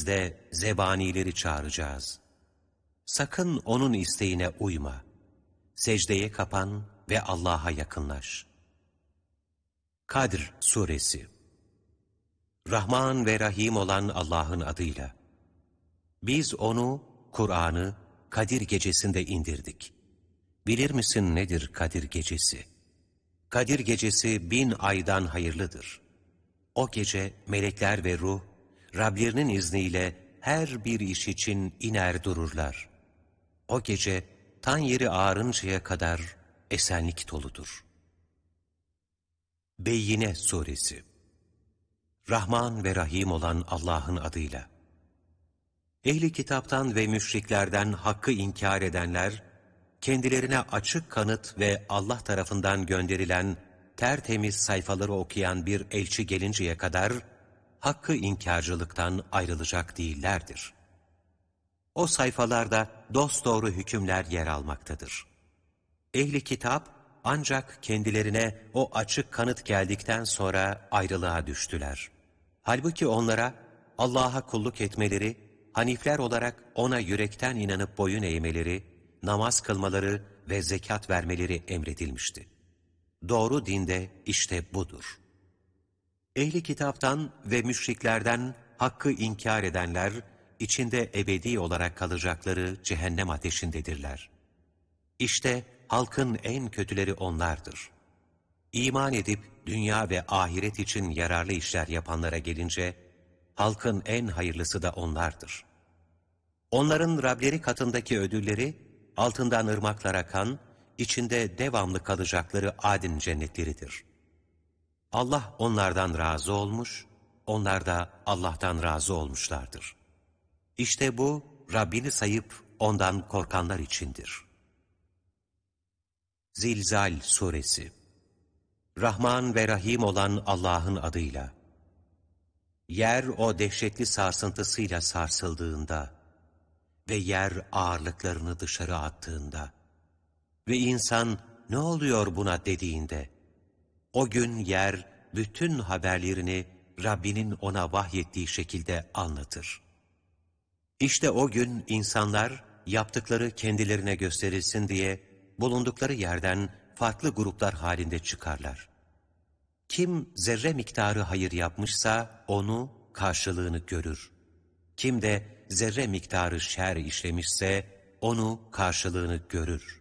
Biz de zebanileri çağıracağız. Sakın onun isteğine uyma. Secdeye kapan ve Allah'a yakınlaş. Kadr Suresi. Rahman ve Rahim olan Allah'ın adıyla. Biz onu, Kur'an'ı, Kadir gecesinde indirdik. Bilir misin nedir Kadir gecesi? Kadir gecesi 1000 aydan hayırlıdır. O gece melekler ve ruh, Rablerinin izniyle her bir iş için iner dururlar. O gece tan yeri ağarıncaya kadar esenlik doludur. Beyyine Suresi. Rahman ve Rahim olan Allah'ın adıyla. Ehli kitaptan ve müşriklerden hakkı inkar edenler, kendilerine açık kanıt ve Allah tarafından gönderilen tertemiz sayfaları okuyan bir elçi gelinceye kadar, hakkı inkarcılıktan ayrılacak değillerdir. O sayfalarda dosdoğru hükümler yer almaktadır. Ehli kitap ancak kendilerine o açık kanıt geldikten sonra ayrılığa düştüler. Halbuki onlara Allah'a kulluk etmeleri, hanifler olarak ona yürekten inanıp boyun eğmeleri, namaz kılmaları ve zekat vermeleri emredilmişti. Doğru dinde işte budur. Ehli kitaptan ve müşriklerden hakkı inkar edenler, içinde ebedi olarak kalacakları cehennem ateşindedirler. İşte halkın en kötüleri onlardır. İman edip dünya ve ahiret için yararlı işler yapanlara gelince, halkın en hayırlısı da onlardır. Onların Rableri katındaki ödülleri, altından ırmaklar akan, içinde devamlı kalacakları Adin cennetleridir. Allah onlardan razı olmuş, onlar da Allah'tan razı olmuşlardır. İşte bu, Rabbini sayıp ondan korkanlar içindir. Zilzal Suresi. Rahman ve Rahim olan Allah'ın adıyla. Yer o dehşetli sarsıntısıyla sarsıldığında ve yer ağırlıklarını dışarı attığında ve insan ne oluyor buna dediğinde, o gün yer bütün haberlerini Rabbinin ona vahyettiği şekilde anlatır. İşte o gün insanlar yaptıkları kendilerine gösterilsin diye bulundukları yerden farklı gruplar halinde çıkarlar. Kim zerre miktarı hayır yapmışsa onu, karşılığını görür. Kim de zerre miktarı şer işlemişse onu, karşılığını görür.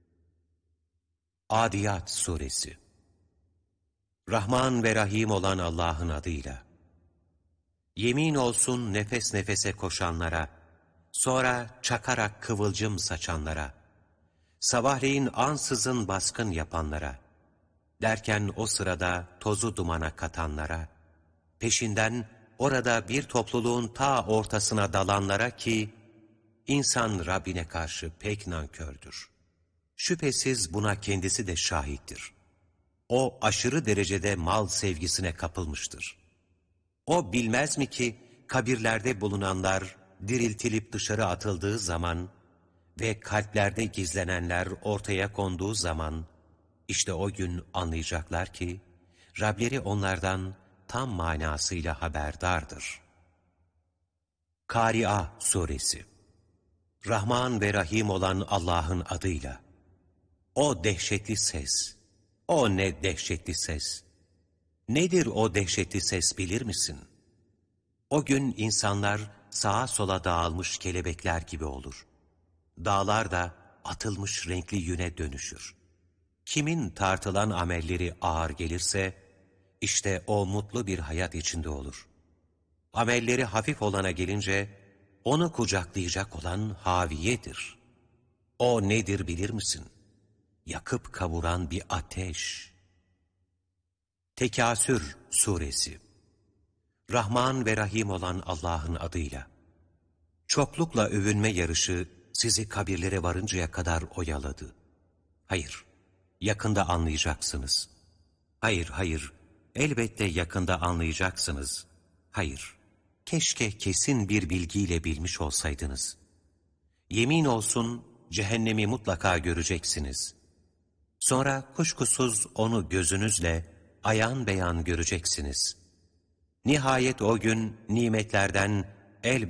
Adiyat Suresi. Rahman ve Rahim olan Allah'ın adıyla. Yemin olsun nefes nefese koşanlara, sonra çakarak kıvılcım saçanlara, sabahleyin ansızın baskın yapanlara, derken o sırada tozu dumana katanlara, peşinden orada bir topluluğun ta ortasına dalanlara ki, insan Rabbine karşı pek nankördür. Şüphesiz buna kendisi de şahittir. O aşırı derecede mal sevgisine kapılmıştır. O bilmez mi ki kabirlerde bulunanlar diriltilip dışarı atıldığı zaman ve kalplerde gizlenenler ortaya konduğu zaman, işte o gün anlayacaklar ki Rableri onlardan tam manasıyla haberdardır. Kâri'a Suresi. Rahman ve Rahim olan Allah'ın adıyla. O dehşetli ses, o ne dehşetli ses! Nedir o dehşetli ses bilir misin? O gün insanlar sağa sola dağılmış kelebekler gibi olur. Dağlar da atılmış renkli yüne dönüşür. Kimin tartılan amelleri ağır gelirse, işte o mutlu bir hayat içinde olur. Amelleri hafif olana gelince, onu kucaklayacak olan haviyedir. O nedir bilir misin? Yakıp kavuran bir ateş. Tekasür Suresi. Rahman ve Rahim olan Allah'ın adıyla. Çoklukla övünme yarışı sizi kabirlere varıncaya kadar oyaladı. Hayır, yakında anlayacaksınız. Hayır, hayır, elbette yakında anlayacaksınız. Hayır, keşke kesin bir bilgiyle bilmiş olsaydınız. Yemin olsun cehennemi mutlaka göreceksiniz. Sonra kuşkusuz onu gözünüzle ayan beyan göreceksiniz. Nihayet o gün nimetlerden elbette